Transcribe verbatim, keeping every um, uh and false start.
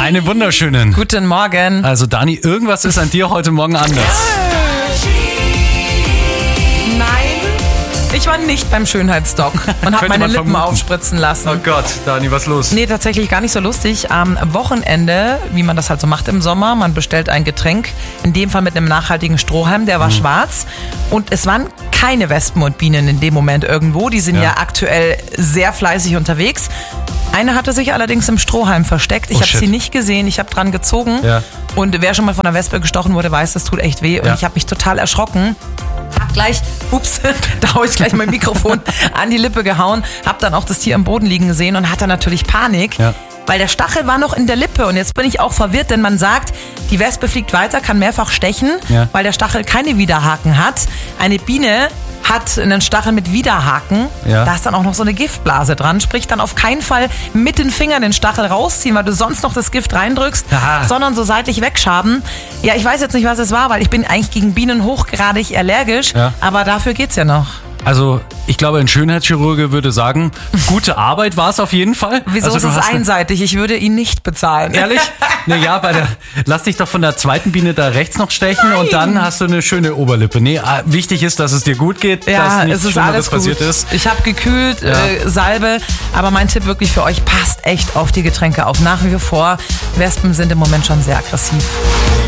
Einen wunderschönen. Guten Morgen. Also Dani, irgendwas ist an dir heute Morgen anders. Ich war nicht beim Schönheitsdoc und habe meine Lippen vermuten. aufspritzen lassen. Oh Gott, Dani, was los? Nee, tatsächlich gar nicht so lustig. Am Wochenende, wie man das halt so macht im Sommer, man bestellt ein Getränk, in dem Fall mit einem nachhaltigen Strohhalm, der war mhm. schwarz. Und es waren keine Wespen und Bienen in dem Moment irgendwo. Die sind ja, ja aktuell sehr fleißig unterwegs. Eine hatte sich allerdings im Strohhalm versteckt. Ich oh, habe sie nicht gesehen, ich habe dran gezogen. Ja. Und wer schon mal von einer Wespe gestochen wurde, weiß, das tut echt weh. Und ja. ich habe mich total erschrocken. Hab gleich, ups, da hau ich gleich mein Mikrofon an die Lippe gehauen. Hab dann auch das Tier am Boden liegen gesehen und hatte natürlich Panik. Ja. Weil der Stachel war noch in der Lippe und jetzt bin ich auch verwirrt, denn man sagt, die Wespe fliegt weiter, kann mehrfach stechen, ja. weil der Stachel keine Widerhaken hat. Eine Biene hat einen Stachel mit Widerhaken, ja. da ist dann auch noch so eine Giftblase dran, sprich dann auf keinen Fall mit den Fingern den Stachel rausziehen, weil du sonst noch das Gift reindrückst, Aha. sondern so seitlich wegschaben. Ja, ich weiß jetzt nicht, was es war, weil ich bin eigentlich gegen Bienen hochgradig allergisch, ja. aber dafür geht's ja noch. Also ich glaube, ein Schönheitschirurge würde sagen, gute Arbeit war es auf jeden Fall. Wieso also, ist es einseitig? Ich würde ihn nicht bezahlen. Ehrlich? Naja, bei der, lass dich doch von der zweiten Biene da rechts noch stechen Nein. und dann hast du eine schöne Oberlippe. Nee, wichtig ist, dass es dir gut geht, ja, dass nichts es ist Schlimmeres alles passiert gut. ist. Ich habe gekühlt, ja. äh, Salbe, aber mein Tipp wirklich für euch, passt echt auf die Getränke auf. Nach wie vor, Wespen sind im Moment schon sehr aggressiv.